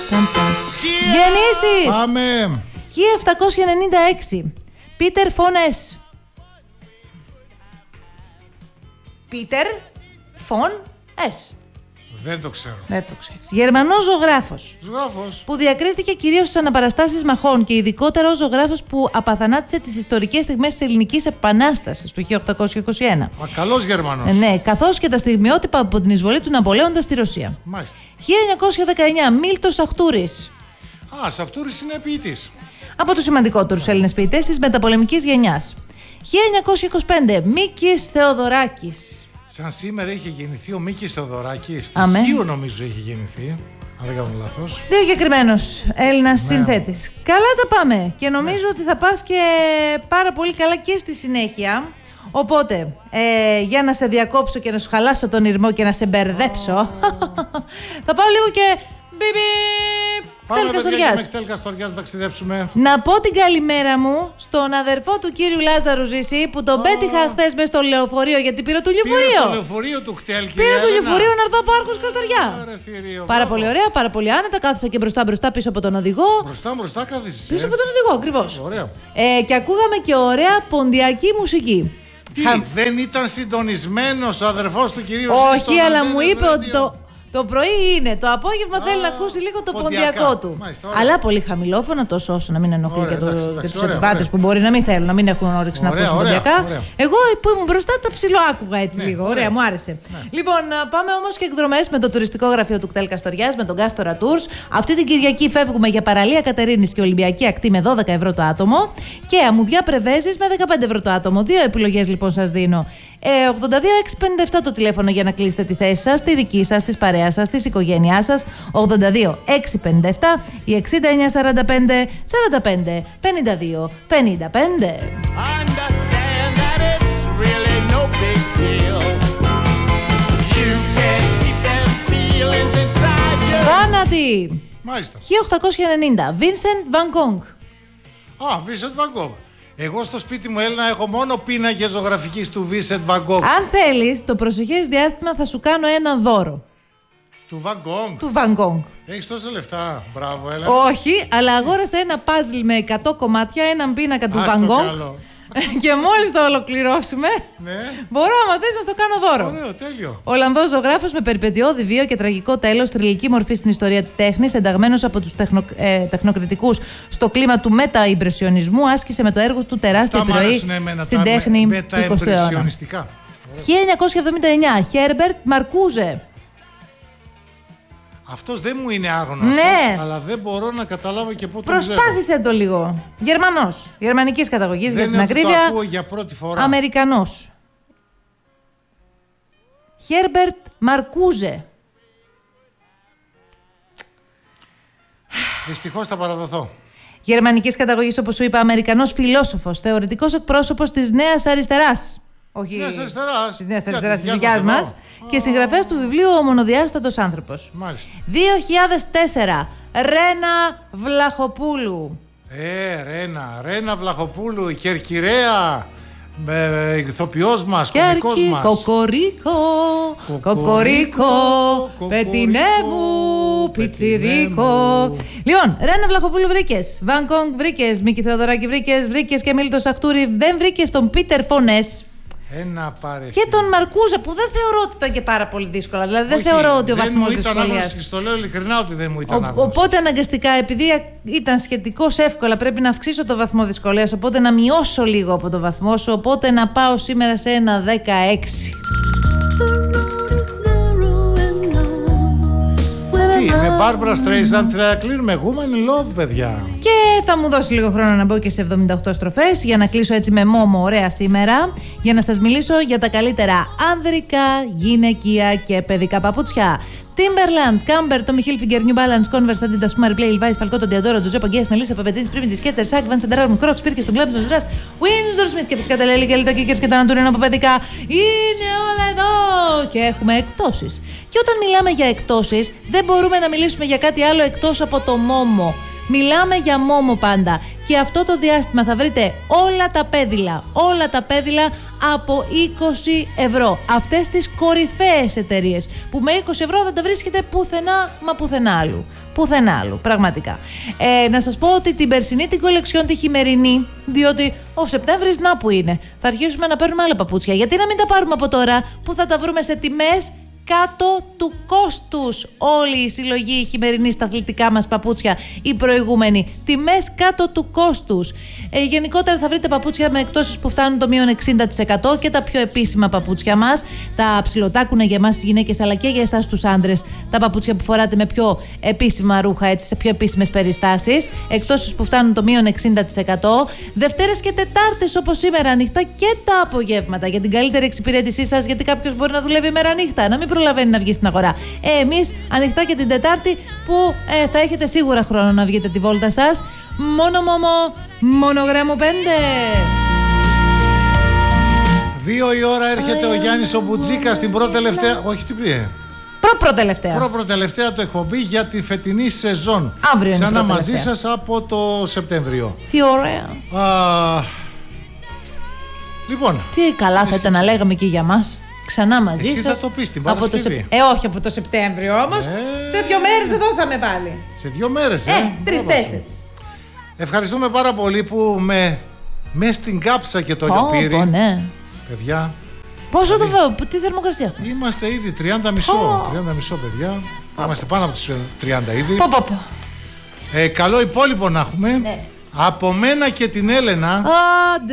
Γεννήσεις. Πάμε. 1796. Πίτερ Φον Ες. Πίτερ Φον Ες. Δεν το ξέρω. Δεν το ξέρεις. Γερμανός ζωγράφος. Ζωγράφος. Που διακρίθηκε κυρίως στις αναπαραστάσεις μαχών και ειδικότερα ως ζωγράφος που απαθανάτησε τις ιστορικές στιγμές της Ελληνικής Επανάστασης του 1821. Καλός Γερμανός. Ναι, καθώς και τα στιγμιότυπα από την εισβολή του Ναπολέοντα στη Ρωσία. Μάλιστα. 1919. Μίλτος Σαχτούρης. Σαχτούρης είναι ποιητής. Από τους σημαντικότερους Έλληνες ποιητές της μεταπολεμικής γενιάς. 1925. Μίκης Θεοδωράκης. Σαν σήμερα είχε γεννηθεί ο Μίκης Θεοδωράκης. Στη Αμέ. Χίο νομίζω είχε γεννηθεί. Αν δεν κάνω λάθος. Διακεκριμένος Έλληνας συνθέτης. Καλά τα πάμε και νομίζω ότι θα πας και πάρα πολύ καλά και στη συνέχεια. Οπότε, για να σε διακόψω και να σου χαλάσω τον ηρμό και να σε μπερδέψω, θα πάω λίγο και Πάμε Καστοριάς. μέχρι Καστοριάς να ταξιδέψουμε. Να πω την καλημέρα μου στον αδερφό του κύριου Λάζαρου Ζήση που τον πέτυχα χθες μες στο λεωφορείο γιατί πήρε το λεωφορείο. Πήρε το λεωφορείο του κτέλ, Πήρε το λεωφορείο να έρθω από Άρχος Καστοριά. Πάρα πολύ ωραία, πάρα πολύ άνετα. Κάθισα και μπροστά πίσω από τον οδηγό. Μπροστά κάθεσαι. Πίσω από τον οδηγό, ακριβώς. Ωραία. Και ακούγαμε και ωραία ποντιακή μουσική. Δεν ήταν συντονισμένος ο αδερφός του κυρίου Ζήση? Όχι, αλλά μου είπε ότι το πρωί είναι. Το απόγευμα θέλει να ακούσει λίγο το ποντιακό του. Μάλιστα, αλλά πολύ χαμηλόφωνα, τόσο όσο να μην ενοχλεί ωραία, και τους επιβάτες που μπορεί να μην θέλουν, να μην έχουν όρεξη να ακούσουν ποντιακά. Εγώ που ήμουν μπροστά τα ψιλοάκουγα έτσι λίγο. Ωραία, μου άρεσε. Λοιπόν, πάμε όμως και εκδρομές με το τουριστικό γραφείο του κτέλ Καστοριάς, με τον Κάστορα Tours. Αυτή την Κυριακή φεύγουμε για παραλία Κατερίνης και Ολυμπιακή Ακτή με 12 ευρώ το άτομο και αμμουδιά Πρεβέζης με 15 ευρώ το άτομο. Δύο επιλογές λοιπόν σας δίνω. 82-657 το τηλέφωνο για να κλείσετε τη θέση σας, τη δική σας, της παρέας σας, της οικογένειάς σας. 82-657 ή 6945 45 52 55. Θάνατη! Μάλιστα. 1890. Vincent Van Gogh. Vincent Van Gogh. Εγώ στο σπίτι μου, Έλληνα, έχω μόνο πίνακες ζωγραφικής του Vincent Van Gogh. Αν θέλεις, το προσεχές διάστημα θα σου κάνω ένα δώρο. Του Van Gogh. Του Van Gogh. Έχεις τόσα λεφτά. Μπράβο, Έλληνα. Όχι, αλλά αγόρασα ένα παζλ με 100 κομμάτια, έναν πίνακα του Van Gogh. Και μόλις το ολοκληρώσουμε, μπορώ, άμα θες, να στο κάνω δώρο. Ωραίο, τέλειο. Ολλανδός ζωγράφος με περιπετειώδη βίο και τραγικό τέλος, θρυλική μορφή στην ιστορία της τέχνης, ενταγμένος από τους τεχνοκριτικούς στο κλίμα του μετα-ιμπρεσιονισμού, άσκησε με το έργο του τεράστια επιρροή στην τέχνη του 20ου αιώνα. 1979. Χέρμπερτ Μαρκούζε. Αυτός δεν μου είναι άγνωστος, αλλά δεν μπορώ να καταλάβω και πότε τον ξέρω. Προσπάθησε το λίγο. Γερμανός. Γερμανικής καταγωγής, για την ακρίβεια. Δεν το ακούω για πρώτη φορά. Αμερικανός. Χέρμπερτ Μαρκούζε. Δυστυχώς θα παραδοθώ. Γερμανικής καταγωγής, όπως σου είπα, Αμερικανός φιλόσοφος, θεωρητικός εκπρόσωπος της Νέας Αριστεράς. Όχι της Νέας Αριστεράς, της δικιάς μας. Και συγγραφέας του βιβλίου Ο Μονοδιάστατος Άνθρωπος. Μάλιστα. 2004. Ρένα Βλαχοπούλου. Ρένα Βλαχοπούλου, η Κερκυραία. Ηθοποιός μας, κωμικός μας. Κοκορίκο, πετινέ μου, πιτσιρίκο. Λοιπόν, Ρένα Βλαχοπούλου βρήκες, Van Gogh βρήκες, Μίκη Θεοδωράκη βρήκες και Μίλτο Σαχτούρη, δεν βρήκες τον Πίτερ Φον Ες. Και τον Μαρκούζε, που δεν θεωρώ ότι ήταν και πάρα πολύ δύσκολα. Δηλαδή δεν θεωρώ ότι ο βαθμός δυσκολίας. Το λέω ειλικρινά ότι δεν μου ήταν άγνωστος. Οπότε αναγκαστικά, επειδή ήταν σχετικώς εύκολα, πρέπει να αυξήσω το βαθμό δυσκολίας. Οπότε να μειώσω λίγο από το βαθμό σου. Οπότε να πάω σήμερα σε ένα 16. Με Μπάρμπαρα Στρέισαντ θα κλείνουμε Woman in Love, παιδιά. Και θα μου δώσει λίγο χρόνο να μπω και σε 78 στροφές για να κλείσω έτσι με μόμο ωραία σήμερα, για να σας μιλήσω για τα καλύτερα άνδρικα, γυναικεία και παιδικά παπούτσια. Timberland, Camber, Tommy Hilfiger, New Balance, Converse, Adidas, Puma, Replay, Levi's, Falcao, Diadora, Giuseppe Guess, Melissa, Papagenis, Privileged, Skechers, Sack, Vans, Under Armour, Crocs, Birkenstock, Glampton, Dress, Windsor Smith και φυσικά τα Lely και τα Kickers και τα Anturino από παιδικά. Είναι όλα εδώ και έχουμε εκπτώσεις. Και όταν μιλάμε για εκπτώσεις, δεν μπορούμε να μιλήσουμε για κάτι άλλο εκτός από το μόμο. Μιλάμε για Μόμο πάντα. Και αυτό το διάστημα θα βρείτε όλα τα πέδιλα από 20 ευρώ. Αυτές τις κορυφαίες εταιρείες που με 20 ευρώ δεν τα βρίσκετε πουθενά, μα πουθενά άλλου. Πουθενά άλλου, πραγματικά. Να σας πω ότι την περσινή την κολεξιόν τη χειμερινή, διότι ο Σεπτέμβρης να που είναι, θα αρχίσουμε να παίρνουμε άλλα παπούτσια. Γιατί να μην τα πάρουμε από τώρα που θα τα βρούμε σε τιμές κάτω του κόστους. Όλη η συλλογή χειμερινή στα αθλητικά μας παπούτσια, οι προηγούμενοι. Τιμές κάτω του κόστους. Γενικότερα θα βρείτε παπούτσια με εκπτώσεις που φτάνουν το μείον 60% και τα πιο επίσημα παπούτσια μας. Τα ψιλοτάκουνα για εμάς τις γυναίκες, αλλά και για εσάς τους άντρες. Τα παπούτσια που φοράτε με πιο επίσημα ρούχα, έτσι, σε πιο επίσημες περιστάσεις. Εκπτώσεις που φτάνουν το μείον 60%. Δευτέρες και Τετάρτες όπως σήμερα ανοιχτά και τα απογεύματα για την καλύτερη εξυπηρέτησή σας. Γιατί κάποιος μπορεί να δουλεύει μέρα νύχτα, να μην προλαβαίνει να βγει στην αγορά. Εμείς ανοιχτά και την Τετάρτη που θα έχετε σίγουρα χρόνο να βγείτε τη βόλτα σας. Μόνο γράμμο 5. 2 η ώρα έρχεται ο Γιάννης ο Μπουτζίκας στην πρώτη-τελευταία. Όχι, τι πήγε. Πρώτη-τελευταία του εκπομπή για τη φετινή σεζόν. Αύριο είναι ξανά μαζί σας από το Σεπτέμβριο. Τι ωραία. Λοιπόν. Τι καλά θα ήταν να λέγαμε και για μας. Ξανά μαζί σας. Εσύ θα το πεις την Παρασκευή. Όχι από το Σεπτέμβριο όμως. Σε 2 μέρες εδώ θα με πάλι. Σε 2 μέρες, 3-4. Ευχαριστούμε πάρα πολύ που με στην κάψα και το λιοπύρι. Ναι. Παιδιά. Πόσο τι θερμοκρασία έχουμε? Είμαστε ήδη 30,5 παιδιά. Είμαστε πάνω από τις 30 ήδη. Καλό υπόλοιπο να έχουμε. Ναι. Από μένα και την Έλενα. Άντε.